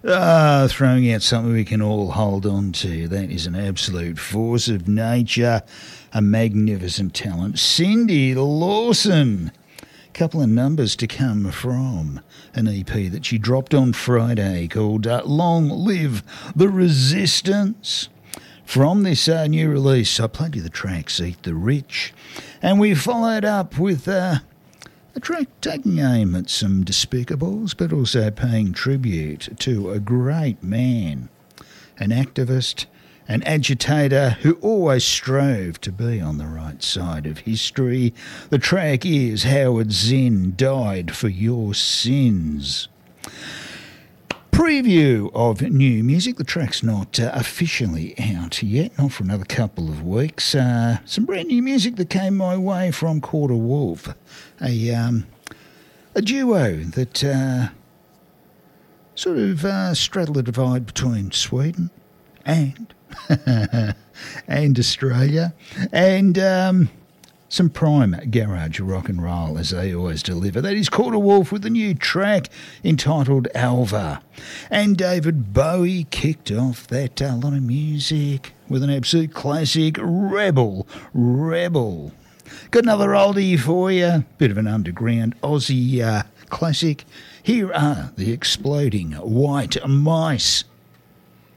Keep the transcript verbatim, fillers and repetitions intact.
Ah, throwing out something we can all hold on to. That is an absolute force of nature, a magnificent talent. Cindy Lawson. Couple of numbers to come from an E P that she dropped on Friday called uh, Long Live the Resistance. From this uh, new release, I played you the tracks Eat the Rich, and we followed up with uh, a track taking aim at some Despicables, but also paying tribute to a great man, an activist, an agitator who always strove to be on the right side of history. The track is Howard Zinn Died for Your Sins. Preview of new music. The track's not uh, officially out yet, not for another couple of weeks. Uh, some brand new music that came my way from Quarter Wolf, a um, a duo that uh, sort of uh, straddle the divide between Sweden and and Australia, and um, some prime garage rock and roll as they always deliver. That is Quarter Wolf with a new track entitled Alva. And David Bowie kicked off that uh, lot of music with an absolute classic, Rebel, Rebel. Got another oldie for you, bit of an underground Aussie uh, classic. Here are the Exploding White Mice.